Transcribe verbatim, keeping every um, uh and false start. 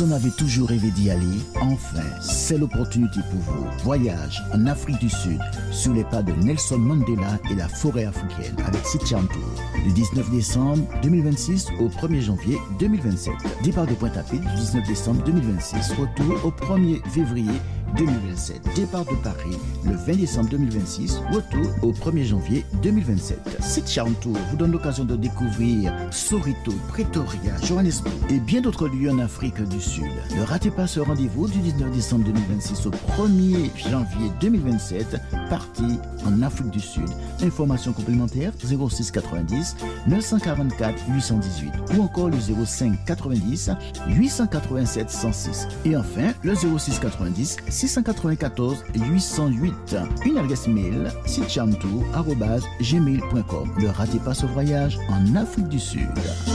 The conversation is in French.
Vous en avez toujours rêvé d'y aller? Enfin, c'est l'opportunité pour vous. Voyage en Afrique du Sud, sur les pas de Nelson Mandela et la forêt africaine, avec Sitchan Tour. Du dix-neuf décembre deux mille vingt-six au premier janvier deux mille vingt-sept. Départ de Pointe-à-Pitre du dix-neuf décembre deux mille vingt-six, retour au premier février deux mille vingt-sept. Départ de Paris le vingt décembre deux mille vingt-six, retour au premier janvier deux mille vingt-sept. Sitchan Tour vous donne l'occasion de découvrir Soweto, Pretoria, Johannesburg et bien d'autres lieux en Afrique du Sud. Ne ratez pas ce rendez-vous du dix-neuf décembre deux mille vingt-six au premier janvier deux mille vingt-sept, partie en Afrique du Sud. Informations complémentaires zéro six quatre-vingt-dix neuf cent quarante-quatre huit cent dix-huit ou encore le zéro cinq quatre-vingt-dix huit cent quatre-vingt-sept cent six et enfin le zéro six quatre-vingt-dix six cent quatre-vingt-quatorze huit cent huit. Une adresse mail sitchantour arobase gmail point com. Ne ratez pas ce voyage en Afrique du Sud.